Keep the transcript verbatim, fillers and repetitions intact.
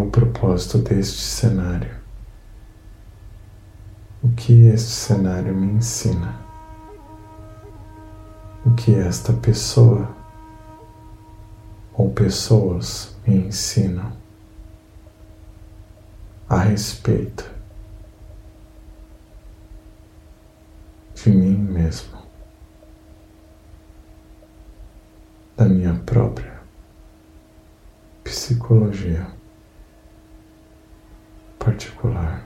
o propósito deste cenário? O que este cenário me ensina? O que esta pessoa ou pessoas me ensinam a respeito de mim mesmo, da minha própria psicologia particular.